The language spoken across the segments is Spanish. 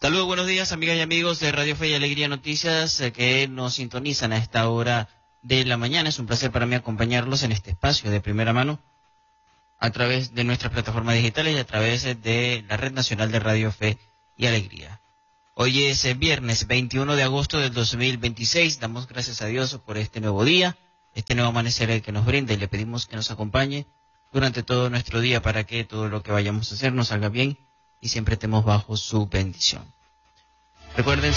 Saludos, buenos días, amigas y amigos de Radio Fe y Alegría Noticias que nos sintonizan a esta hora de la mañana. Es un placer para mí acompañarlos en este espacio de primera mano a través de nuestras plataformas digitales y a través de la Red Nacional de Radio Fe y Alegría. Hoy es viernes 21 de agosto del 2026. Damos gracias a Dios por este nuevo día, este nuevo amanecer que nos brinda, y le pedimos que nos acompañe durante todo nuestro día para que todo lo que vayamos a hacer nos salga bien y siempre estemos bajo su bendición. Recuerden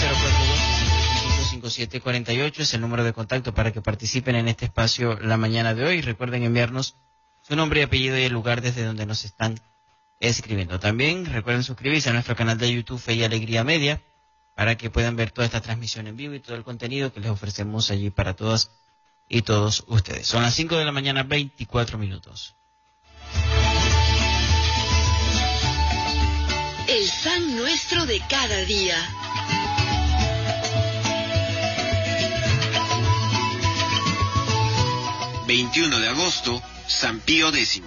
042-55748 es el número de contacto para que participen en este espacio la mañana de hoy. Recuerden enviarnos su nombre y apellido y el lugar desde donde nos están escribiendo. También recuerden suscribirse a nuestro canal de YouTube Fe y Alegría Media para que puedan ver toda esta transmisión en vivo y todo el contenido que les ofrecemos allí para todas y todos ustedes. Son las 5 de la mañana, 24 minutos. El San Nuestro de cada día. ...21 de agosto, San Pío X.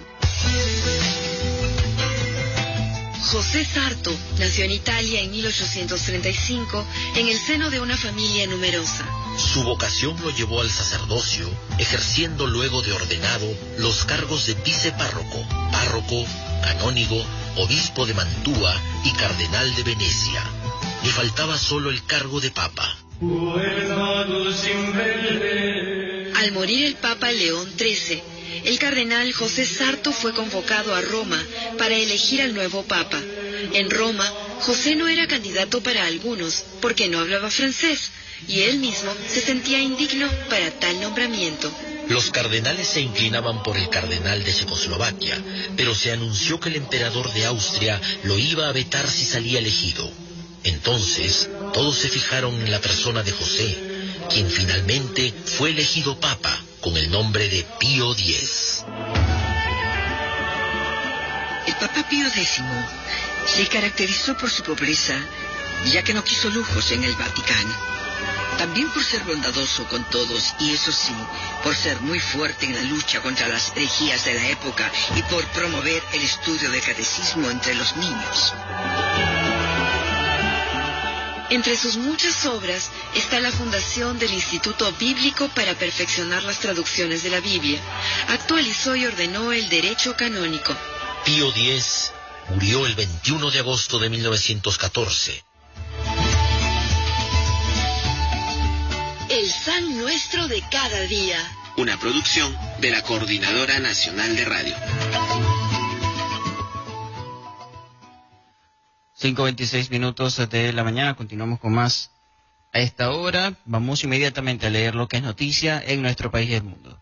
José Sarto nació en Italia en 1835 en el seno de una familia numerosa. Su vocación lo llevó al sacerdocio, ejerciendo luego de ordenado los cargos de vicepárroco, párroco, canónigo, obispo de Mantua y cardenal de Venecia. Le faltaba solo el cargo de papa. Al morir el Papa León XIII, el cardenal José Sarto fue convocado a Roma para elegir al nuevo papa. En Roma, José no era candidato para algunos porque no hablaba francés, y él mismo se sentía indigno para tal nombramiento. Los cardenales se inclinaban por el cardenal de Checoslovaquia, pero se anunció que el emperador de Austria lo iba a vetar si salía elegido. Entonces, todos se fijaron en la persona de José, quien finalmente fue elegido papa con el nombre de Pío X. El Papa Pío X se caracterizó por su pobreza, ya que no quiso lujos en el Vaticano. También por ser bondadoso con todos, y eso sí, por ser muy fuerte en la lucha contra las herejías de la época y por promover el estudio del catecismo entre los niños. Entre sus muchas obras está la fundación del Instituto Bíblico para perfeccionar las traducciones de la Biblia. Actualizó y ordenó el derecho canónico. Pío X murió el 21 de agosto de 1914. El San Nuestro de cada día. Una producción de la Coordinadora Nacional de Radio. 5:26 minutos de la mañana, continuamos con más a esta hora. Vamos inmediatamente a leer lo que es noticia en nuestro país y el mundo.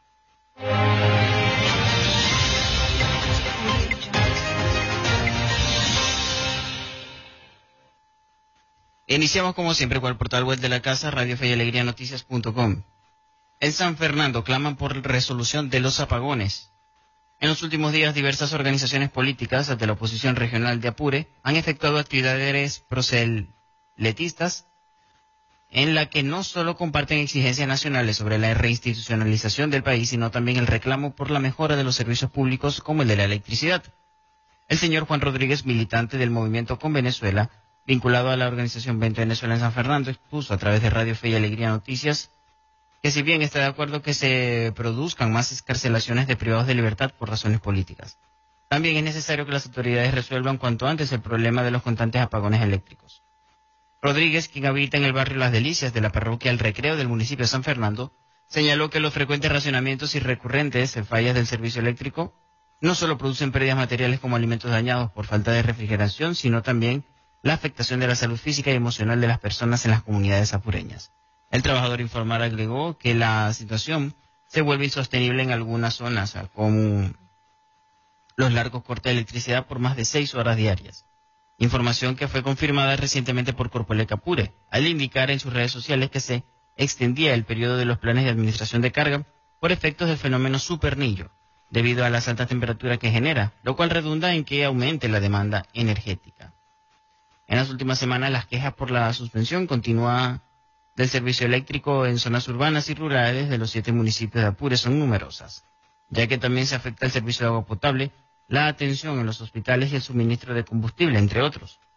Iniciamos como siempre con el portal web de la casa, Radio Fe y Alegría Noticias.com. En San Fernando claman por resolución de los apagones. En los últimos días, diversas organizaciones políticas de la oposición regional de Apure han efectuado actividades proselitistas en la que no solo comparten exigencias nacionales sobre la reinstitucionalización del país, sino también el reclamo por la mejora de los servicios públicos como el de la electricidad. El señor Juan Rodríguez, militante del Movimiento con Venezuela, vinculado a la organización Vente Venezuela en San Fernando, expuso a través de Radio Fe y Alegría Noticias que si bien está de acuerdo que se produzcan más excarcelaciones de privados de libertad por razones políticas, también es necesario que las autoridades resuelvan cuanto antes el problema de los constantes apagones eléctricos. Rodríguez, quien habita en el barrio Las Delicias de la parroquia El Recreo del municipio de San Fernando, señaló que los frecuentes racionamientos y recurrentes fallas del servicio eléctrico no solo producen pérdidas materiales como alimentos dañados por falta de refrigeración, sino también la afectación de la salud física y emocional de las personas en las comunidades apureñas. El trabajador informal agregó que la situación se vuelve insostenible en algunas zonas, con los largos cortes de electricidad por más de 6 horas diarias. Información que fue confirmada recientemente por Corpoelec Apure, al indicar en sus redes sociales que se extendía el periodo de los planes de administración de carga por efectos del fenómeno Supernillo, debido a las altas temperaturas que genera, lo cual redunda en que aumente la demanda energética. En las últimas semanas, las quejas por la suspensión continua del servicio eléctrico en zonas urbanas y rurales de los 7 municipios de Apure son numerosas, ya que también se afecta el servicio de agua potable, la atención en los hospitales y el suministro de combustible, entre otros.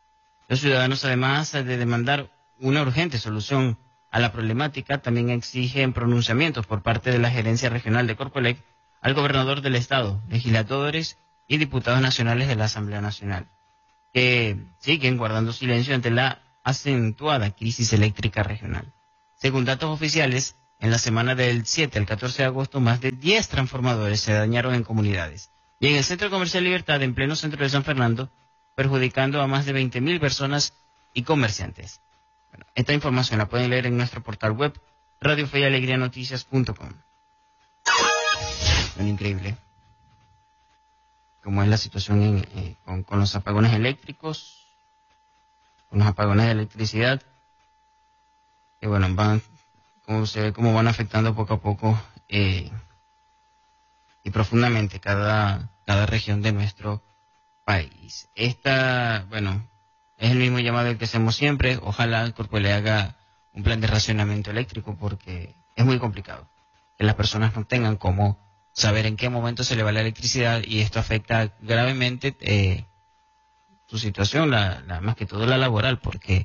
Los ciudadanos, además de demandar una urgente solución a la problemática, también exigen pronunciamientos por parte de la Gerencia Regional de Corpoelec al gobernador del Estado, legisladores y diputados nacionales de la Asamblea Nacional, que siguen guardando silencio ante la acentuada crisis eléctrica regional. Según datos oficiales, en la semana del 7 al 14 de agosto, más de 10 transformadores se dañaron en comunidades. Y en el Centro Comercial Libertad, en pleno centro de San Fernando, perjudicando a más de 20.000 personas y comerciantes. Bueno, esta información la pueden leer en nuestro portal web, radiofeyalegrianoticias.com. Bueno, increíble cómo es la situación con los apagones eléctricos, con los apagones de electricidad, que bueno, como se ve, cómo van afectando poco a poco y profundamente cada región de nuestro país. Bueno, es el mismo llamado el que hacemos siempre. Ojalá el Corpoelec haga un plan de racionamiento eléctrico, porque es muy complicado que las personas no tengan cómo saber en qué momento se le va la electricidad, y esto afecta gravemente su situación, más que todo la laboral, porque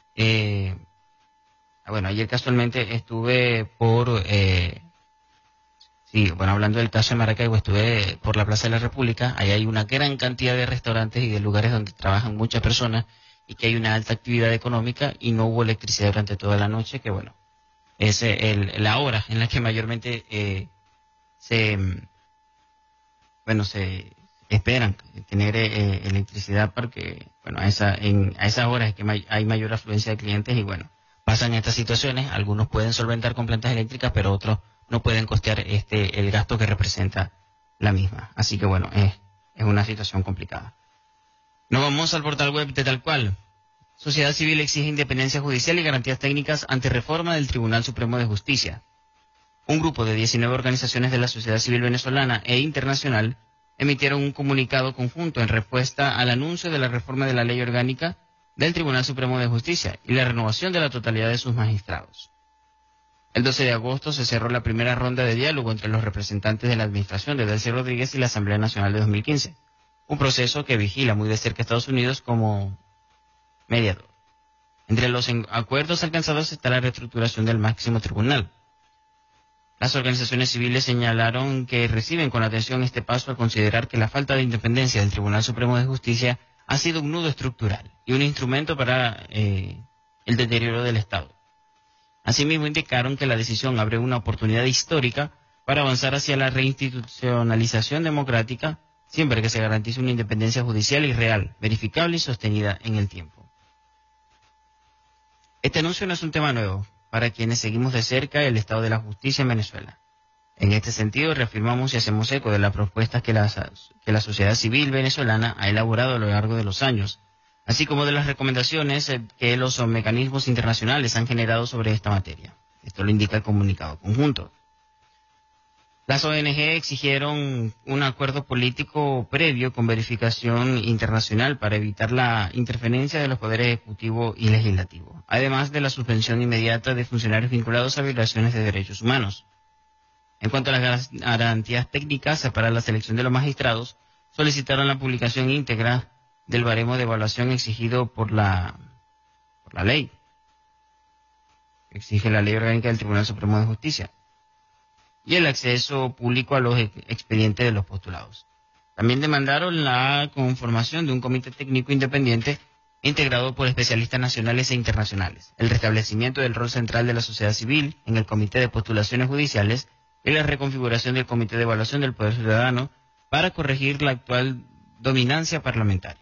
ayer casualmente estuve hablando del caso de Maracaibo, estuve por la Plaza de la República. Ahí hay una gran cantidad de restaurantes y de lugares donde trabajan muchas personas y que hay una alta actividad económica, y no hubo electricidad durante toda la noche, que bueno, es la hora en la que mayormente se esperan tener electricidad, porque bueno, a esas horas es que hay mayor afluencia de clientes, y bueno, pasan estas situaciones. Algunos pueden solventar con plantas eléctricas, pero otros no pueden costear el gasto que representa la misma. Así que bueno, es una situación complicada. Nos vamos al portal web de Tal Cual. Sociedad Civil exige independencia judicial y garantías técnicas ante reforma del Tribunal Supremo de Justicia. Un grupo de 19 organizaciones de la sociedad civil venezolana e internacional emitieron un comunicado conjunto en respuesta al anuncio de la reforma de la Ley Orgánica del Tribunal Supremo de Justicia y la renovación de la totalidad de sus magistrados. El 12 de agosto se cerró la primera ronda de diálogo entre los representantes de la administración de Delcy Rodríguez y la Asamblea Nacional de 2015, un proceso que vigila muy de cerca a Estados Unidos como mediador. Entre los acuerdos alcanzados está la reestructuración del máximo tribunal. Las organizaciones civiles señalaron que reciben con atención este paso al considerar que la falta de independencia del Tribunal Supremo de Justicia ha sido un nudo estructural y un instrumento para el deterioro del Estado. Asimismo, indicaron que la decisión abre una oportunidad histórica para avanzar hacia la reinstitucionalización democrática, siempre que se garantice una independencia judicial y real, verificable y sostenida en el tiempo. Este anuncio no es un tema nuevo para quienes seguimos de cerca el estado de la justicia en Venezuela. En este sentido, reafirmamos y hacemos eco de las propuestas que la sociedad civil venezolana ha elaborado a lo largo de los años, así como de las recomendaciones que los mecanismos internacionales han generado sobre esta materia. Esto lo indica el comunicado conjunto. Las ONG exigieron un acuerdo político previo con verificación internacional para evitar la interferencia de los poderes ejecutivo y legislativo, además de la suspensión inmediata de funcionarios vinculados a violaciones de derechos humanos. En cuanto a las garantías técnicas para la selección de los magistrados, solicitaron la publicación íntegra del baremo de evaluación exigido por la ley. Exige la Ley Orgánica del Tribunal Supremo de Justicia. Y el acceso público a los expedientes de los postulados. También demandaron la conformación de un comité técnico independiente integrado por especialistas nacionales e internacionales, el restablecimiento del rol central de la sociedad civil en el Comité de Postulaciones Judiciales y la reconfiguración del Comité de Evaluación del Poder Ciudadano para corregir la actual dominancia parlamentaria.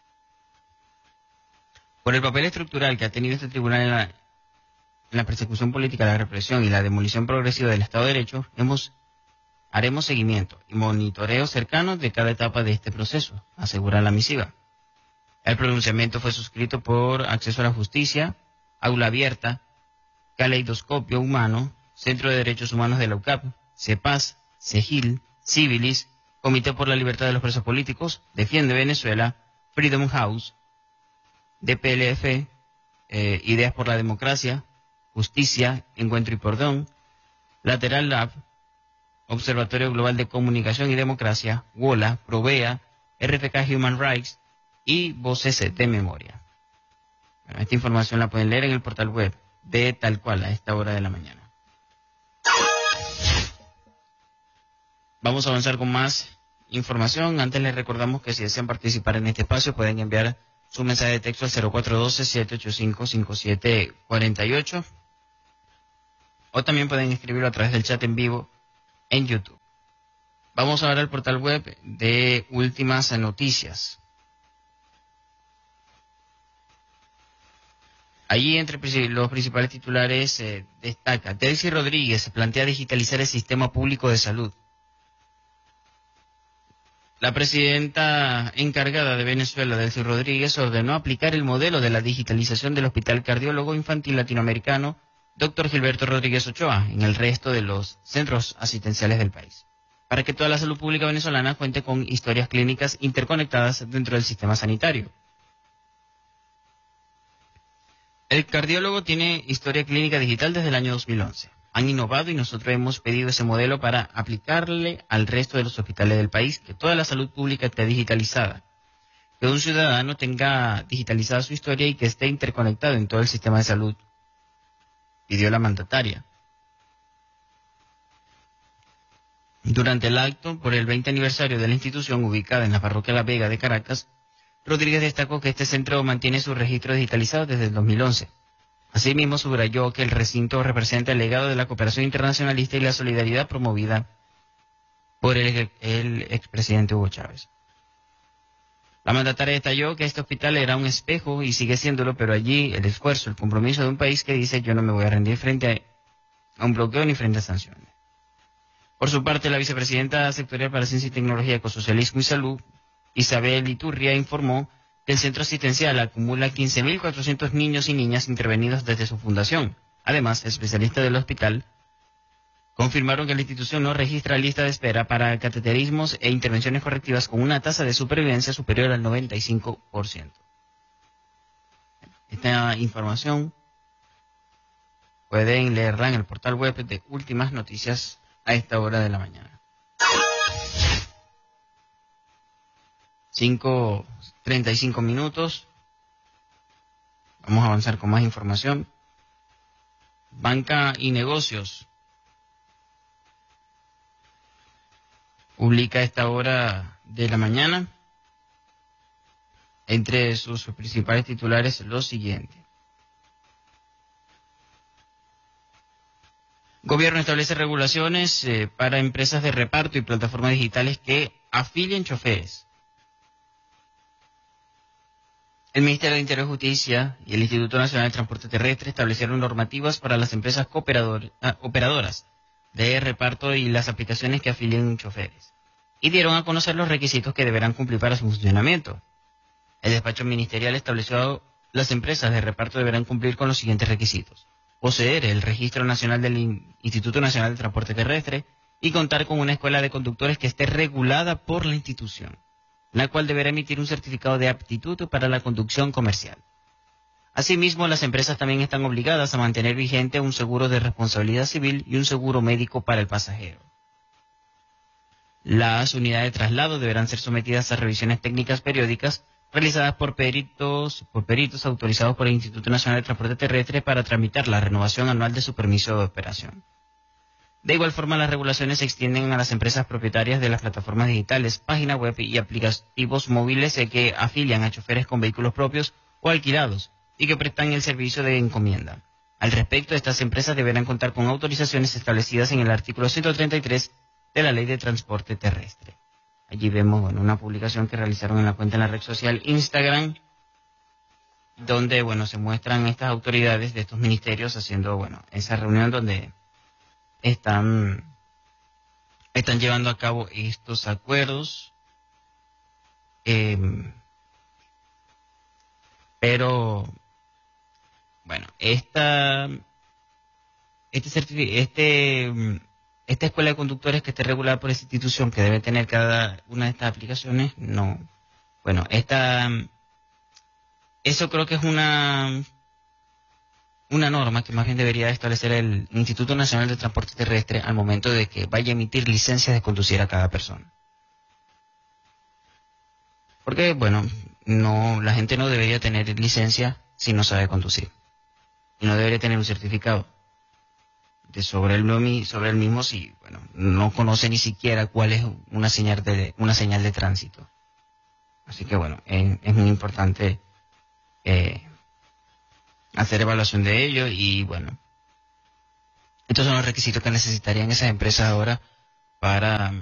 Por el papel estructural que ha tenido este tribunal en la persecución política, la represión y la demolición progresiva del Estado de Derecho, haremos seguimiento y monitoreo cercano de cada etapa de este proceso, asegura la misiva. El pronunciamiento fue suscrito por Acceso a la Justicia, Aula Abierta, Caleidoscopio Humano, Centro de Derechos Humanos de la UCAP, CEPAS, CEGIL, Civilis, Comité por la Libertad de los Presos Políticos, Defiende Venezuela, Freedom House, DPLF, Ideas por la Democracia, Justicia, Encuentro y Perdón, Lateral Lab, Observatorio Global de Comunicación y Democracia, WOLA, Provea, RFK Human Rights y Voces de Memoria. Bueno, esta información la pueden leer en el portal web de Tal Cual a esta hora de la mañana. Vamos a avanzar con más información. Antes les recordamos que si desean participar en este espacio pueden enviar su mensaje de texto al 0412-785-5748 o también pueden escribirlo a través del chat en vivo en YouTube. Vamos ahora al portal web de Últimas Noticias. Allí entre los principales titulares destaca: Delcy Rodríguez plantea digitalizar el sistema público de salud. La presidenta encargada de Venezuela, Delcy Rodríguez, ordenó aplicar el modelo de la digitalización del Hospital Cardiólogo Infantil Latinoamericano Dr. Gilberto Rodríguez Ochoa en el resto de los centros asistenciales del país, para que toda la salud pública venezolana cuente con historias clínicas interconectadas dentro del sistema sanitario. El cardiólogo tiene historia clínica digital desde el año 2011. Han innovado y nosotros hemos pedido ese modelo para aplicarle al resto de los hospitales del país, que toda la salud pública esté digitalizada, que un ciudadano tenga digitalizada su historia y que esté interconectado en todo el sistema de salud, pidió la mandataria. Durante el acto por el 20 aniversario de la institución ubicada en la parroquia La Vega de Caracas, Rodríguez destacó que este centro mantiene su registro digitalizado desde el 2011. Asimismo, subrayó que el recinto representa el legado de la cooperación internacionalista y la solidaridad promovida por el expresidente Hugo Chávez. La mandataria detalló que este hospital era un espejo y sigue siéndolo, pero allí el esfuerzo, el compromiso de un país que dice: yo no me voy a rendir frente a un bloqueo ni frente a sanciones. Por su parte, la vicepresidenta sectorial para Ciencia y Tecnología, Ecosocialismo y Salud, Isabel Iturria, informó que el centro asistencial acumula 15.400 niños y niñas intervenidos desde su fundación. Además, especialistas del hospital confirmaron que la institución no registra lista de espera para cateterismos e intervenciones correctivas con una tasa de supervivencia superior al 95%. Esta información pueden leerla en el portal web de Últimas Noticias a esta hora de la mañana. 5:35 minutos. Vamos a avanzar con más información. Banca y Negocios publica a esta hora de la mañana entre sus principales titulares lo siguiente: Gobierno establece regulaciones para empresas de reparto y plataformas digitales que afilien choferes. El Ministerio de Interior y Justicia y el Instituto Nacional de Transporte Terrestre establecieron normativas para las empresas operadoras de reparto y las aplicaciones que afilien choferes, y dieron a conocer los requisitos que deberán cumplir para su funcionamiento. El despacho ministerial estableció las empresas de reparto deberán cumplir con los siguientes requisitos: poseer el Registro Nacional del Instituto Nacional de Transporte Terrestre y contar con una escuela de conductores que esté regulada por la institución, la cual deberá emitir un certificado de aptitud para la conducción comercial. Asimismo, las empresas también están obligadas a mantener vigente un seguro de responsabilidad civil y un seguro médico para el pasajero. Las unidades de traslado deberán ser sometidas a revisiones técnicas periódicas realizadas por peritos autorizados por el Instituto Nacional de Transporte Terrestre para tramitar la renovación anual de su permiso de operación. De igual forma, las regulaciones se extienden a las empresas propietarias de las plataformas digitales, páginas web y aplicativos móviles que afilian a choferes con vehículos propios o alquilados y que prestan el servicio de encomienda. Al respecto, estas empresas deberán contar con autorizaciones establecidas en el artículo 133 de la Ley de Transporte Terrestre. Allí vemos una publicación que realizaron en la cuenta en la red social Instagram, donde se muestran estas autoridades de estos ministerios haciendo esa reunión donde están llevando a cabo estos acuerdos, pero esta escuela de conductores que esté regulada por esta institución, que debe tener cada una de estas aplicaciones, eso creo que es una norma que más bien debería establecer el Instituto Nacional de Transporte Terrestre al momento de que vaya a emitir licencias de conducir a cada persona. Porque, no, la gente no debería tener licencia si no sabe conducir. Y no debería tener un certificado sobre el mismo si, bueno, no conoce ni siquiera cuál es una señal de tránsito. Así que bueno, es muy importante hacer evaluación de ello y bueno, estos son los requisitos que necesitarían esas empresas ahora para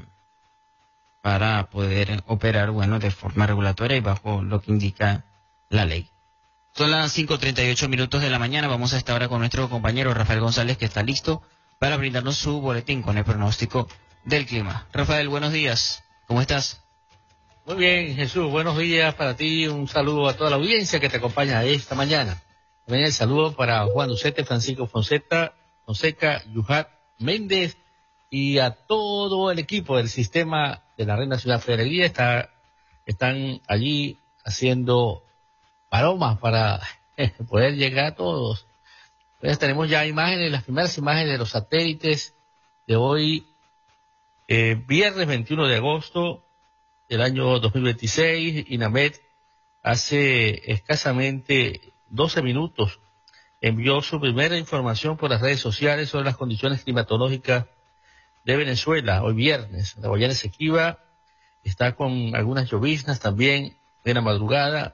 poder operar, bueno, de forma regulatoria y bajo lo que indica la ley. Son las 5:38 minutos de la mañana. Vamos a estar ahora con nuestro compañero Rafael González, que está listo para brindarnos su boletín con el pronóstico del clima. Rafael, buenos días. ¿Cómo estás? Muy bien, Jesús. Buenos días para ti. Un saludo a toda la audiencia que te acompaña esta mañana. También el saludo para Juan Ducete, Francisco Fonseca, Yuhat Méndez y a todo el equipo del sistema de la Red Nacional de Alegría. Están allí haciendo palomas para poder llegar a todos. Entonces tenemos ya imágenes, las primeras imágenes de los satélites de hoy, viernes 21 de agosto del año 2026. INAMET hace escasamente 12 minutos envió su primera información por las redes sociales sobre las condiciones climatológicas de Venezuela. Hoy viernes, la Guayana Esequiba está con algunas lloviznas también de la madrugada.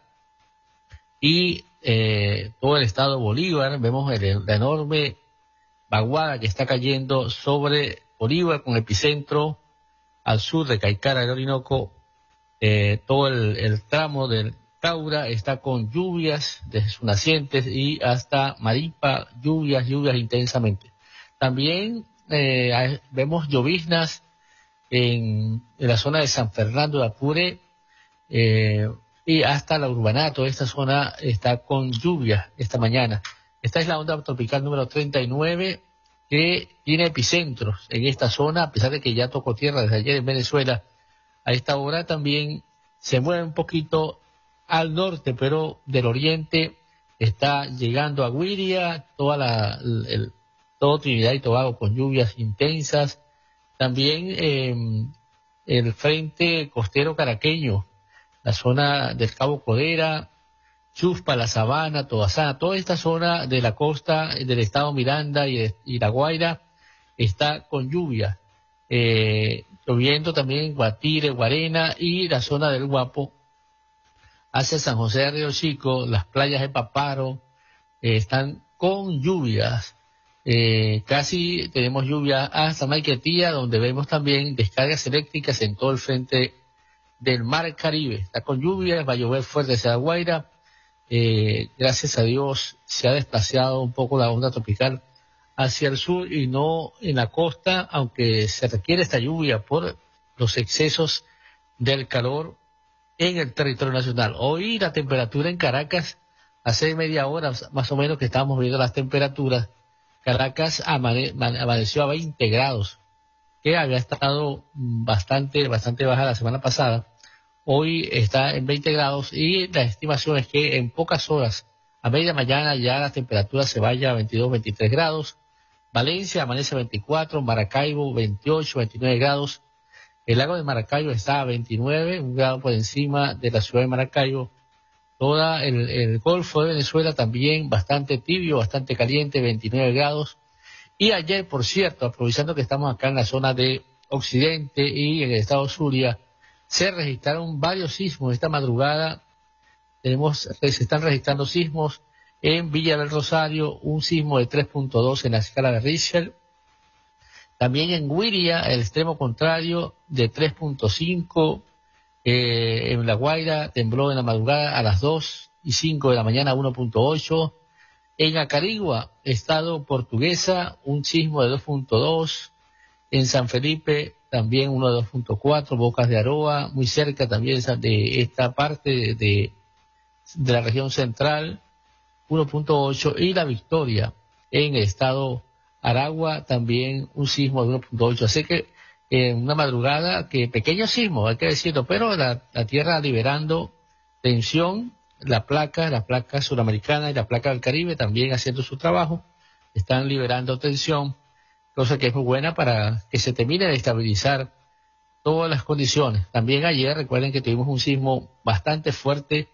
Y todo el estado de Bolívar, vemos la enorme vaguada que está cayendo sobre Bolívar con epicentro al sur de Caicara del Orinoco. Todo el tramo del Taura está con lluvias desde sus nacientes y hasta Maripa, lluvias intensamente. También vemos lloviznas en la zona de San Fernando de Apure, y hasta la Urbana. Toda esta zona está con lluvia esta mañana. Esta es la onda tropical número 39 que tiene epicentros en esta zona, a pesar de que ya tocó tierra desde ayer en Venezuela. A esta hora también se mueve un poquito al norte, pero del oriente está llegando a Guiria, todo Trinidad y Tobago con lluvias intensas. También el frente costero caraqueño, la zona del Cabo Codera, Chuspa, La Sabana, Tobasana, toda esta zona de la costa del estado Miranda y La Guaira está con lluvia. Lloviendo también en Guatire, Guarena y la zona del Guapo hacia San José de Río Chico, las playas de Paparo están con lluvias. Casi tenemos lluvia hasta Maiquetía, donde vemos también descargas eléctricas en todo el frente del Mar Caribe. Está con lluvias, va a llover fuerte hacia La Guaira. Gracias a Dios se ha desplazado un poco la onda tropical hacia el sur y no en la costa, aunque se requiere esta lluvia por los excesos del calor en el territorio nacional. Hoy la temperatura en Caracas, hace media hora más o menos que estábamos viendo las temperaturas, Caracas amaneció a 20 grados, que había estado bastante baja la semana pasada. Hoy está en 20 grados y la estimación es que en pocas horas, a media mañana, ya la temperatura se vaya a 22, 23 grados. Valencia amanece a 24, Maracaibo 28, 29 grados. El lago de Maracaibo está a 29, un grado por encima de la ciudad de Maracaibo. Todo el Golfo de Venezuela también bastante tibio, bastante caliente, 29 grados. Y ayer, por cierto, aprovechando que estamos acá en la zona de Occidente y en el estado Zulia, se registraron varios sismos esta madrugada. Se están registrando sismos en Villa del Rosario, un sismo de 3.2 en la escala de Richter. También en Guiria, el extremo contrario, de 3.5. En La Guaira tembló en la madrugada a las 2:05 de la mañana, 1.8. En Acarigua, estado Portuguesa, un sismo de 2.2. En San Felipe, también uno de 2.4. Bocas de Aroa, muy cerca también de esta parte de la región central, 1.8. Y La Victoria, en el estado Aragua, también un sismo de 1.8. Así que una madrugada que pequeño sismo, hay que decirlo, pero la Tierra liberando tensión, la placa suramericana y la placa del Caribe también haciendo su trabajo, están liberando tensión, cosa que es muy buena para que se termine de estabilizar todas las condiciones. También ayer, recuerden que tuvimos un sismo bastante fuerte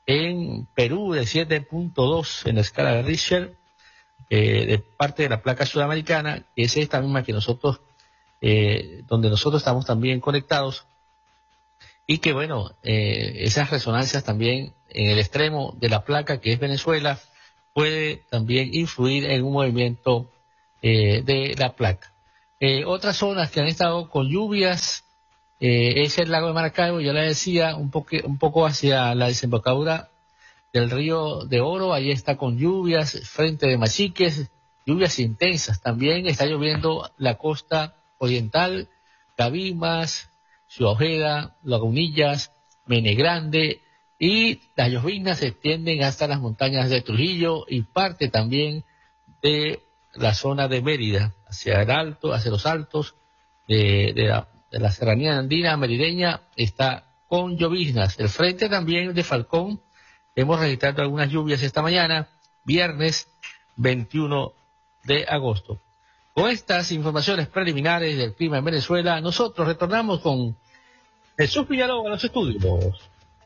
En Perú de 7.2 en la escala de Richter, de parte de la placa sudamericana, que es esta misma que nosotros, donde nosotros estamos también conectados, y que bueno, esas resonancias también en el extremo de la placa, que es Venezuela, puede también influir en un movimiento de la placa. Otras zonas que han estado con lluvias es el lago de Maracaibo, ya le decía, un poco hacia la desembocadura del río de Oro, ahí está con lluvias, frente de Machiques, lluvias intensas. También está lloviendo la costa oriental, Cabimas, Ciudad Ojeda, Lagunillas, Menegrande, y las lloviznas se extienden hasta las montañas de Trujillo y parte también de la zona de Mérida, hacia el alto, hacia los altos de la serranía andina merideña, está con lloviznas. El frente también de Falcón, hemos registrado algunas lluvias esta mañana, viernes 21 de agosto. Con estas informaciones preliminares del clima en Venezuela, nosotros retornamos con Jesús Villalobos a los estudios.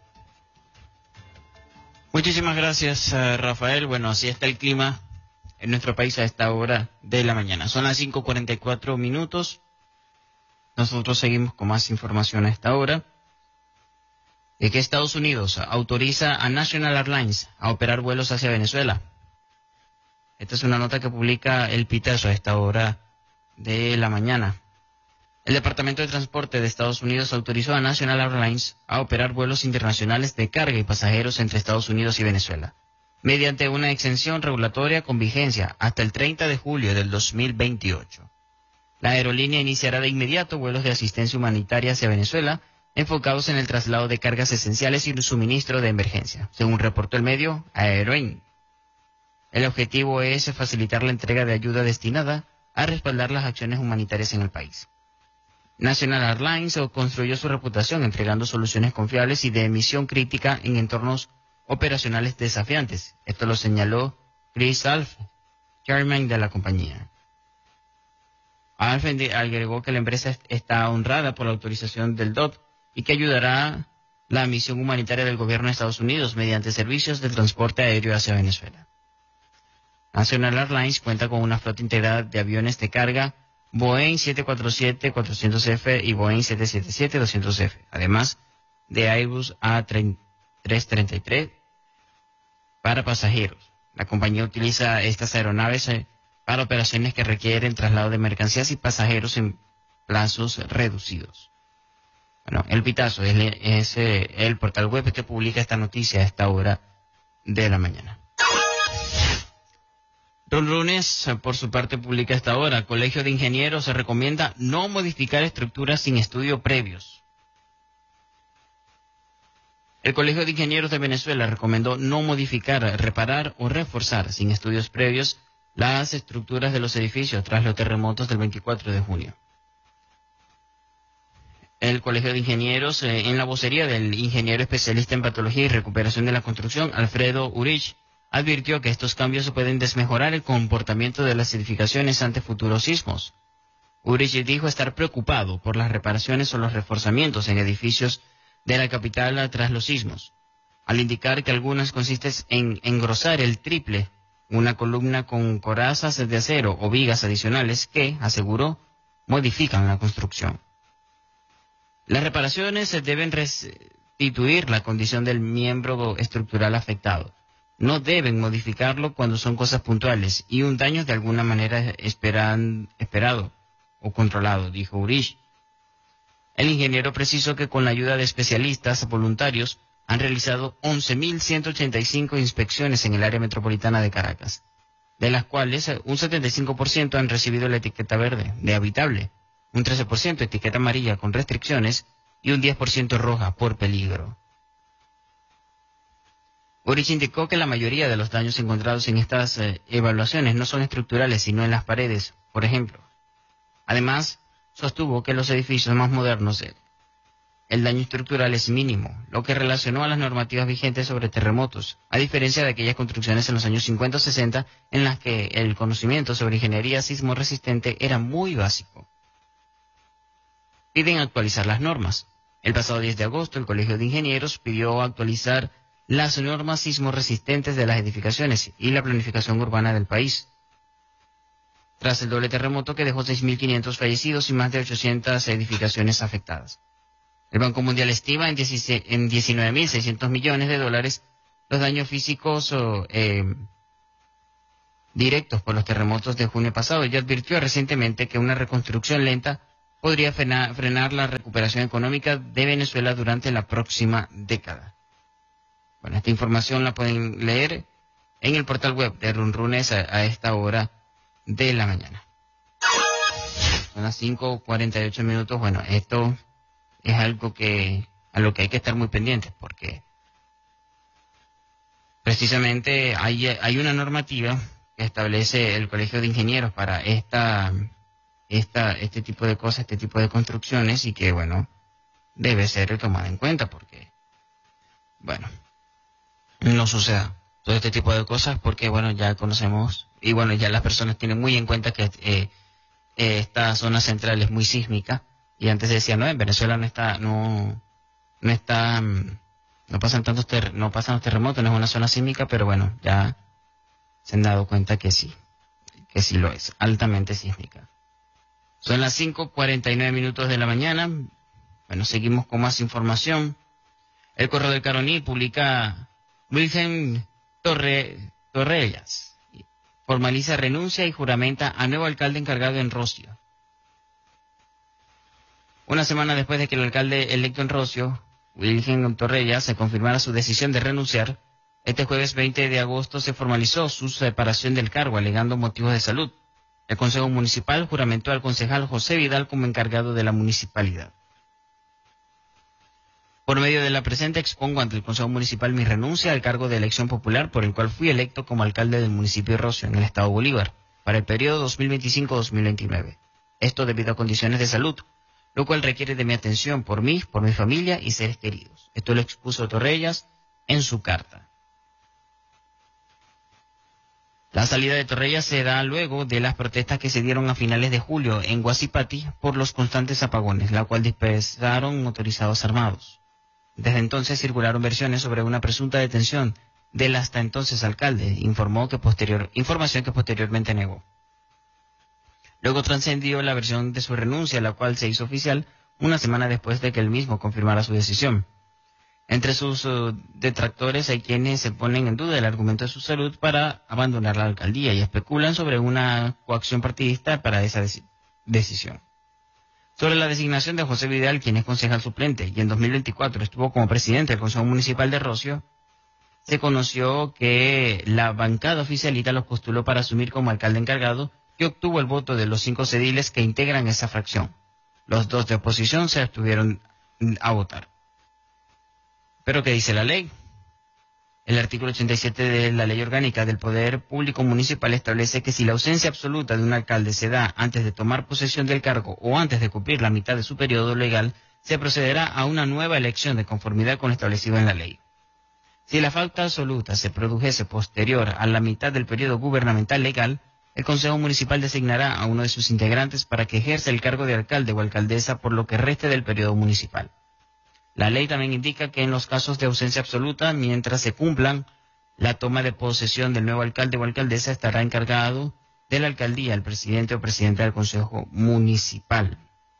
Muchísimas gracias, Rafael. Bueno, así está el clima en nuestro país a esta hora de la mañana. Son las 5:44. Nosotros seguimos con más información a esta hora. De que Estados Unidos autoriza a National Airlines a operar vuelos hacia Venezuela. Esta es una nota que publica El Pitazo a esta hora de la mañana. El Departamento de Transporte de Estados Unidos autorizó a National Airlines a operar vuelos internacionales de carga y pasajeros entre Estados Unidos y Venezuela, mediante una exención regulatoria con vigencia hasta el 30 de julio del 2028. La aerolínea iniciará de inmediato vuelos de asistencia humanitaria hacia Venezuela, enfocados en el traslado de cargas esenciales y el suministro de emergencia, según reportó el medio Aeroin. El objetivo es facilitar la entrega de ayuda destinada a respaldar las acciones humanitarias en el país. National Airlines construyó su reputación entregando soluciones confiables y de misión crítica en entornos operacionales desafiantes. Esto lo señaló Chris Alf, chairman de la compañía. Alf agregó que la empresa está honrada por la autorización del DOT y que ayudará la misión humanitaria del gobierno de Estados Unidos mediante servicios de transporte aéreo hacia Venezuela. National Airlines cuenta con una flota integrada de aviones de carga Boeing 747-400F y Boeing 777-200F, además de Airbus A333 para pasajeros. La compañía utiliza estas aeronaves para operaciones que requieren traslado de mercancías y pasajeros en plazos reducidos. Bueno, El Pitazo es el portal web que publica esta noticia a esta hora de la mañana. Lunes, por su parte, publica a esta hora: Colegio de Ingenieros se recomienda no modificar estructuras sin estudio previos. El Colegio de Ingenieros de Venezuela recomendó no modificar, reparar o reforzar sin estudios previos las estructuras de los edificios tras los terremotos del 24 de junio. El Colegio de Ingenieros, en la vocería del ingeniero especialista en patología y recuperación de la construcción, Alfredo Urich, advirtió que estos cambios pueden desmejorar el comportamiento de las edificaciones ante futuros sismos. Urich dijo estar preocupado por las reparaciones o los reforzamientos en edificios de la capital tras los sismos, al indicar que algunas consisten en engrosar el triple una columna con corazas de acero o vigas adicionales que, aseguró, modifican la construcción. Las reparaciones deben restituir la condición del miembro estructural afectado. No deben modificarlo cuando son cosas puntuales y un daño de alguna manera esperado o controlado, dijo Urich. El ingeniero precisó que con la ayuda de especialistas voluntarios han realizado 11.185 inspecciones en el área metropolitana de Caracas, de las cuales un 75% han recibido la etiqueta verde de habitable, un 13% etiqueta amarilla con restricciones y un 10% roja por peligro. Urich indicó que la mayoría de los daños encontrados en estas evaluaciones no son estructurales, sino en las paredes, por ejemplo. Además, sostuvo que en los edificios más modernos el daño estructural es mínimo, lo que relacionó a las normativas vigentes sobre terremotos, a diferencia de aquellas construcciones en los años 50 o 60 en las que el conocimiento sobre ingeniería sismo resistente era muy básico. Piden actualizar las normas. El pasado 10 de agosto, el Colegio de Ingenieros pidió actualizar las normas sismo resistentes de las edificaciones y la planificación urbana del país. Tras el doble terremoto que dejó 6.500 fallecidos y más de 800 edificaciones afectadas. El Banco Mundial estima en 19.600 millones de dólares los daños físicos directos por los terremotos de junio pasado y advirtió recientemente que una reconstrucción lenta podría frenar la recuperación económica de Venezuela durante la próxima década. Bueno, esta información la pueden leer en el portal web de Runrunes a esta hora de la mañana. Son las 5:48 minutos. Bueno, esto es algo a lo que hay que estar muy pendientes porque precisamente hay una normativa que establece el Colegio de Ingenieros para este tipo de cosas, este tipo de construcciones y que, bueno, debe ser tomada en cuenta porque, bueno, no suceda todo este tipo de cosas porque, bueno, ya conocemos y, bueno, ya las personas tienen muy en cuenta que esta zona central es muy sísmica y antes decía, no, en Venezuela no pasan los terremotos, no es una zona sísmica, pero bueno, ya se han dado cuenta que sí lo es, altamente sísmica. Son las 5:49 minutos de la mañana. Bueno, seguimos con más información. El Correo del Caroní publica Wilhelm Torrellas. Formaliza renuncia y juramenta a nuevo alcalde encargado en Rocio. Una semana después de que el alcalde electo en Rocio, Wilhelm Torrellas, se confirmara su decisión de renunciar, este jueves 20 de agosto se formalizó su separación del cargo, alegando motivos de salud. El Consejo Municipal juramentó al concejal José Vidal como encargado de la municipalidad. Por medio de la presente expongo ante el Consejo Municipal mi renuncia al cargo de elección popular por el cual fui electo como alcalde del municipio de Rocio, en el estado Bolívar, para el periodo 2025-2029. Esto debido a condiciones de salud, lo cual requiere de mi atención por mí, por mi familia y seres queridos. Esto lo expuso Torrellas en su carta. La salida de Torrellas se da luego de las protestas que se dieron a finales de julio en Guasipati por los constantes apagones, la cual dispersaron motorizados armados. Desde entonces circularon versiones sobre una presunta detención del hasta entonces alcalde, información que posteriormente negó. Luego trascendió la versión de su renuncia, la cual se hizo oficial una semana después de que él mismo confirmara su decisión. Entre sus detractores hay quienes se ponen en duda el argumento de su salud para abandonar la alcaldía y especulan sobre una coacción partidista para esa decisión. Sobre la designación de José Vidal, quien es concejal suplente y en 2024 estuvo como presidente del Consejo Municipal de Rocio, se conoció que la bancada oficialista los postuló para asumir como alcalde encargado y obtuvo el voto de los 5 ediles que integran esa fracción. Los 2 de oposición se abstuvieron a votar. ¿Pero qué dice la ley? El artículo 87 de la Ley Orgánica del Poder Público Municipal establece que si la ausencia absoluta de un alcalde se da antes de tomar posesión del cargo o antes de cumplir la mitad de su periodo legal, se procederá a una nueva elección de conformidad con lo establecido en la ley. Si la falta absoluta se produjese posterior a la mitad del periodo gubernamental legal, el Consejo Municipal designará a uno de sus integrantes para que ejerza el cargo de alcalde o alcaldesa por lo que reste del periodo municipal. La ley también indica que en los casos de ausencia absoluta, mientras se cumplan la toma de posesión del nuevo alcalde o alcaldesa, estará encargado de la alcaldía el presidente o presidenta del Consejo Municipal.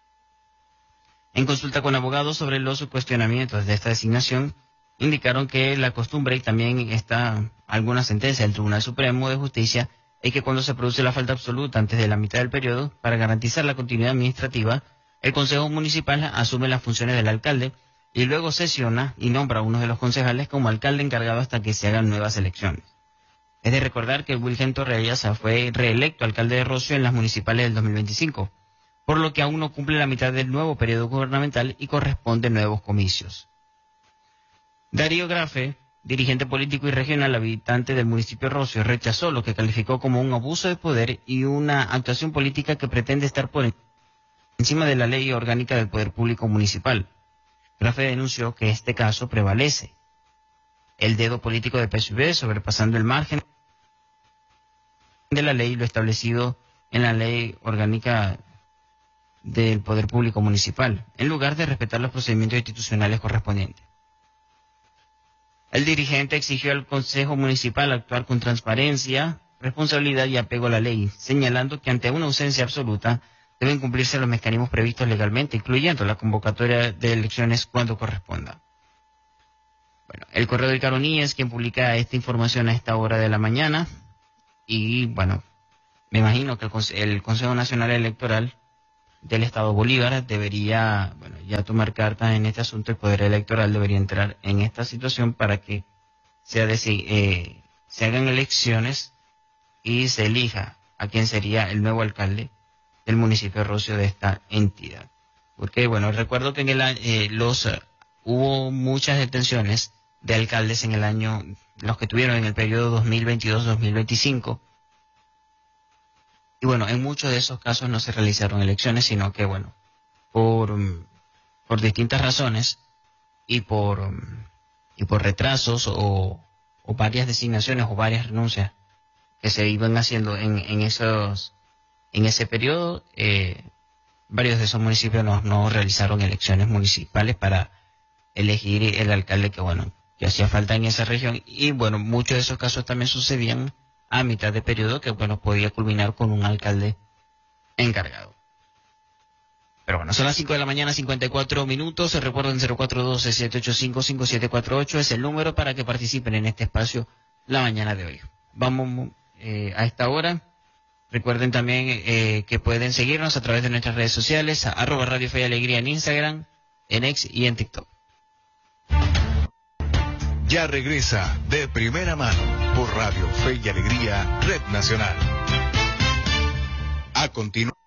En consulta con abogados sobre los cuestionamientos de esta designación, indicaron que la costumbre, y también está alguna sentencia del Tribunal Supremo de Justicia, es que cuando se produce la falta absoluta antes de la mitad del periodo, para garantizar la continuidad administrativa, el Consejo Municipal asume las funciones del alcalde y luego sesiona y nombra a uno de los concejales como alcalde encargado hasta que se hagan nuevas elecciones. Es de recordar que Wilhelm Torrellas fue reelecto alcalde de Rocio en las municipales del 2025, por lo que aún no cumple la mitad del nuevo periodo gubernamental y corresponden nuevos comicios. Darío Grafe, dirigente político y regional habitante del municipio de Rocio, rechazó lo que calificó como un abuso de poder y una actuación política que pretende estar por encima de la ley orgánica del Poder Público Municipal. Grafe denunció que este caso prevalece el dedo político de PSV sobrepasando el margen de la ley lo establecido en la ley orgánica del Poder Público Municipal, en lugar de respetar los procedimientos institucionales correspondientes. El dirigente exigió al Consejo Municipal actuar con transparencia, responsabilidad y apego a la ley, señalando que ante una ausencia absoluta deben cumplirse los mecanismos previstos legalmente, incluyendo la convocatoria de elecciones cuando corresponda. Bueno, el Correo del Caroní es quien publica esta información a esta hora de la mañana y, bueno, me imagino que el Consejo Nacional Electoral del Estado Bolívar debería, bueno, ya tomar cartas en este asunto. El Poder Electoral debería entrar en esta situación para que se hagan elecciones y se elija a quién sería el nuevo alcalde del municipio de Rocio de esta entidad. Porque, bueno, recuerdo que hubo muchas detenciones de alcaldes en el año, los que tuvieron en el periodo 2022-2025. Y bueno, en muchos de esos casos no se realizaron elecciones, sino que, bueno, por distintas razones y por retrasos o varias designaciones o varias renuncias que se iban haciendo en ese periodo, varios de esos municipios no realizaron elecciones municipales para elegir el alcalde que hacía falta en esa región. Y bueno, muchos de esos casos también sucedían a mitad de periodo, que bueno, podía culminar con un alcalde encargado. Pero bueno, son las 5 de la mañana, 54 minutos. Recuerden, 0412-785-5748 es el número para que participen en este espacio la mañana de hoy. Vamos a esta hora. Recuerden también que pueden seguirnos a través de nuestras redes sociales, @Radio Fe y Alegría en Instagram, en X y en TikTok. Ya regresa De Primera Mano por Radio Fe y Alegría, Red Nacional. A continuación.